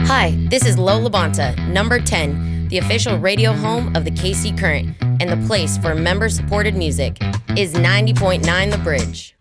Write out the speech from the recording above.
Hi, this is Lo Labonta, number 10, the official radio home of the KC Current, and the place for member-supported music is 90.9 The Bridge.